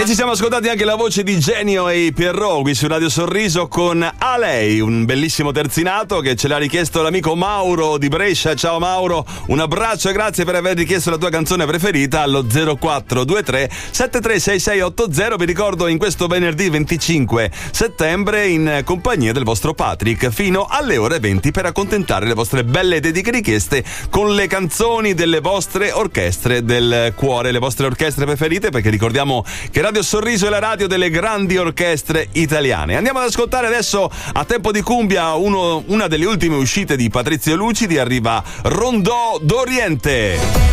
ci siamo ascoltati anche la voce di Genio e Pierrot qui su Radio Sorriso con A Lei, un bellissimo terzinato che ce l'ha richiesto l'amico Mauro di Brescia. Ciao Mauro, un abbraccio e grazie per aver richiesto la tua canzone preferita allo 0423 736680. Vi ricordo in questo venerdì 25 settembre in compagnia del vostro Patrick fino alle ore 20 per accontentare le vostre belle dediche richieste con le canzoni delle vostre orchestre del cuore, le vostre orchestre preferite, perché ricordiamo che Radio Sorriso è la radio delle grandi orchestre italiane. Andiamo ad ascoltare adesso a tempo di cumbia una delle ultime uscite di Patrizio Lucidi. Arriva Rondò d'Oriente.